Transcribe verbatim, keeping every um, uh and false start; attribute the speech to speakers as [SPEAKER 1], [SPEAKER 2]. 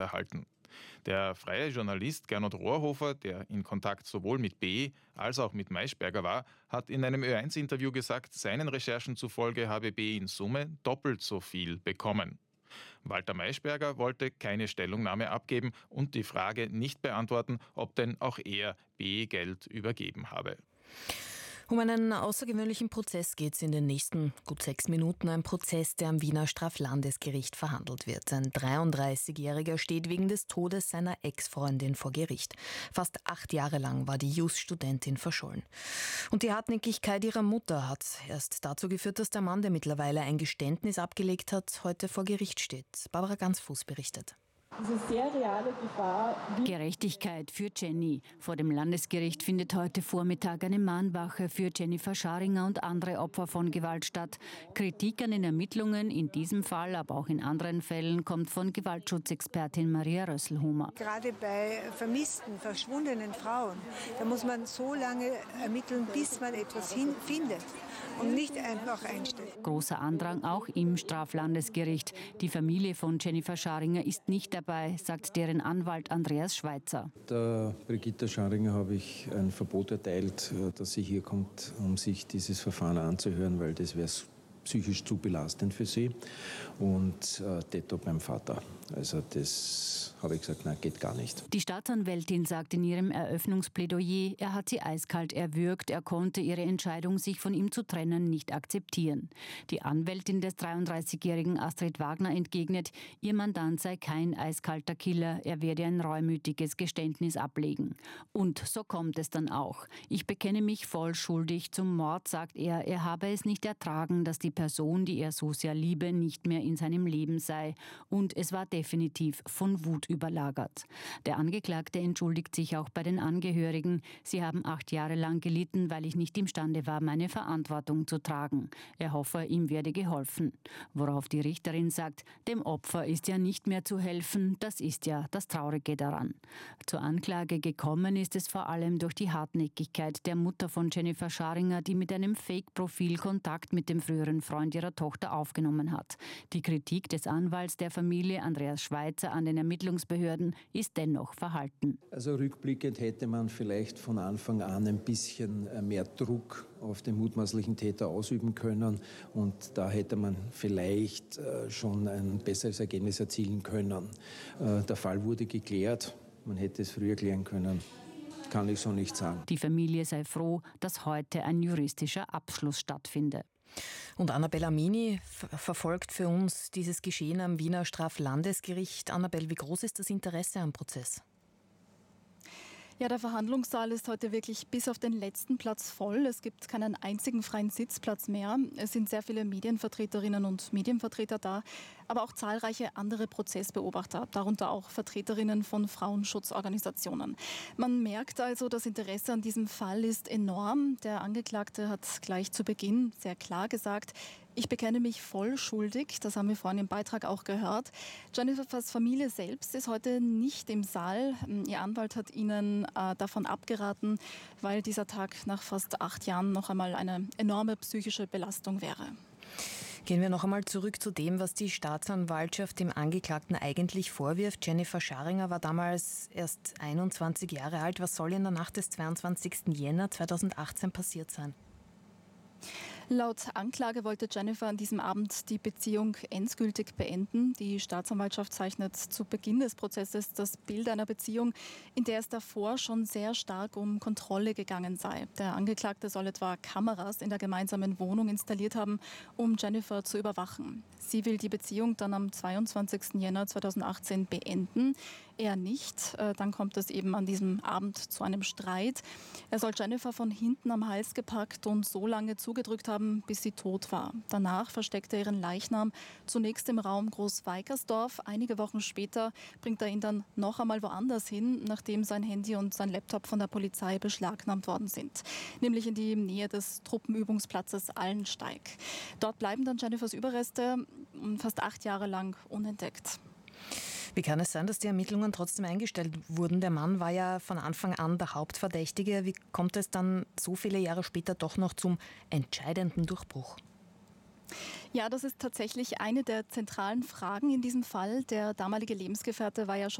[SPEAKER 1] erhalten. Der freie Journalist Gernot Rohrhofer, der in Kontakt sowohl mit B. als auch mit Maischberger war, hat in einem Ö eins Interview gesagt, seinen Recherchen zufolge habe B. in Summe doppelt so viel bekommen. Walter Maischberger wollte keine Stellungnahme abgeben und die Frage nicht beantworten, ob denn auch er B. Geld übergeben habe.
[SPEAKER 2] Um einen außergewöhnlichen Prozess geht es in den nächsten gut sechs Minuten. Ein Prozess, der am Wiener Straflandesgericht verhandelt wird. Ein dreiunddreißigjähriger steht wegen des Todes seiner Ex-Freundin vor Gericht. Fast acht Jahre lang war die Jus-Studentin verschollen. Und die Hartnäckigkeit ihrer Mutter hat erst dazu geführt, dass der Mann, der mittlerweile ein Geständnis abgelegt hat, heute vor Gericht steht. Barbara Gansfuß berichtet.
[SPEAKER 3] Diese sehr reale Gefahr.
[SPEAKER 4] Gerechtigkeit für Jenny. Vor dem Landesgericht findet heute Vormittag eine Mahnwache für Jennifer Scharinger und andere Opfer von Gewalt statt. Kritik an den Ermittlungen, in diesem Fall, aber auch in anderen Fällen, kommt von Gewaltschutzexpertin Maria Rösselhumer.
[SPEAKER 5] Gerade bei vermissten, verschwundenen Frauen, da muss man so lange ermitteln, bis man etwas hin findet. Und nicht einfach einstellen.
[SPEAKER 4] Großer Andrang auch im Straflandesgericht. Die Familie von Jennifer Scharinger ist nicht dabei, sagt deren Anwalt Andreas Schweizer.
[SPEAKER 6] Der Brigitta Scharinger habe ich ein Verbot erteilt, dass sie hier kommt, um sich dieses Verfahren anzuhören, weil das wäre psychisch zu belastend für sie. Und äh, detto beim Vater. Also das habe ich gesagt, nein, geht gar nicht.
[SPEAKER 4] Die Staatsanwältin sagt in ihrem Eröffnungsplädoyer, er hat sie eiskalt erwürgt, er konnte ihre Entscheidung, sich von ihm zu trennen, nicht akzeptieren. Die Anwältin des dreiunddreißigjährigen Astrid Wagner entgegnet, ihr Mandant sei kein eiskalter Killer, er werde ein reumütiges Geständnis ablegen. Und so kommt es dann auch. Ich bekenne mich voll schuldig zum Mord, sagt er, er habe es nicht ertragen, dass die Person, die er so sehr liebe, nicht mehr in seinem Leben sei. Und es war definitiv von Wut überlagert. Der Angeklagte entschuldigt sich auch bei den Angehörigen. Sie haben acht Jahre lang gelitten, weil ich nicht imstande war, meine Verantwortung zu tragen. Er hoffe, ihm werde geholfen. Worauf die Richterin sagt, dem Opfer ist ja nicht mehr zu helfen, das ist ja das Traurige daran. Zur Anklage gekommen ist es vor allem durch die Hartnäckigkeit der Mutter von Jennifer Scharinger, die mit einem Fake-Profil Kontakt mit dem früheren Freund ihrer Tochter aufgenommen hat. Die Kritik des Anwalts der Familie, Andreas Schweizer, an den Ermittlungsbehörden ist dennoch verhalten.
[SPEAKER 6] Also rückblickend hätte man vielleicht von Anfang an ein bisschen mehr Druck auf den mutmaßlichen Täter ausüben können und da hätte man vielleicht schon ein besseres Ergebnis erzielen können. Der Fall wurde geklärt, man hätte es früher klären können. Kann ich so nicht sagen.
[SPEAKER 4] Die Familie sei froh, dass heute ein juristischer Abschluss stattfindet.
[SPEAKER 2] Und Annabel Amini ver- verfolgt für uns dieses Geschehen am Wiener Straflandesgericht. Annabel, wie groß ist das Interesse am Prozess?
[SPEAKER 3] Ja, der Verhandlungssaal ist heute wirklich bis auf den letzten Platz voll. Es gibt keinen einzigen freien Sitzplatz mehr. Es sind sehr viele Medienvertreterinnen und Medienvertreter da, aber auch zahlreiche andere Prozessbeobachter, darunter auch Vertreterinnen von Frauenschutzorganisationen. Man merkt also, das Interesse an diesem Fall ist enorm. Der Angeklagte hat gleich zu Beginn sehr klar gesagt, ich bekenne mich voll schuldig, das haben wir vorhin im Beitrag auch gehört. Jennifers Familie selbst ist heute nicht im Saal. Ihr Anwalt hat ihnen äh, davon abgeraten, weil dieser Tag nach fast acht Jahren noch einmal eine enorme psychische Belastung wäre.
[SPEAKER 2] Gehen wir noch einmal zurück zu dem, was die Staatsanwaltschaft dem Angeklagten eigentlich vorwirft. Jennifer Scharinger war damals erst einundzwanzig Jahre alt. Was soll in der Nacht des zweiundzwanzigsten Jänner zweitausendachtzehn passiert sein?
[SPEAKER 3] Laut Anklage wollte Jennifer an diesem Abend die Beziehung endgültig beenden. Die Staatsanwaltschaft zeichnet zu Beginn des Prozesses das Bild einer Beziehung, in der es davor schon sehr stark um Kontrolle gegangen sei. Der Angeklagte soll etwa Kameras in der gemeinsamen Wohnung installiert haben, um Jennifer zu überwachen. Sie will die Beziehung dann am zweiundzwanzigsten Jänner zweitausendachtzehn beenden. Er nicht. Dann kommt es eben an diesem Abend zu einem Streit. Er soll Jennifer von hinten am Hals gepackt und so lange zugedrückt haben, bis sie tot war. Danach versteckte er ihren Leichnam zunächst im Raum Groß-Weikersdorf. Einige Wochen später bringt er ihn dann noch einmal woanders hin, nachdem sein Handy und sein Laptop von der Polizei beschlagnahmt worden sind. Nämlich in die Nähe des Truppenübungsplatzes Allensteig. Dort bleiben dann Jennifers Überreste fast acht Jahre lang unentdeckt.
[SPEAKER 2] Wie kann es sein, dass die Ermittlungen trotzdem eingestellt wurden? Der Mann war ja von Anfang an der Hauptverdächtige. Wie kommt es dann so viele Jahre später doch noch zum entscheidenden Durchbruch?
[SPEAKER 3] Ja, das ist tatsächlich eine der zentralen Fragen in diesem Fall. Der damalige Lebensgefährte war ja schon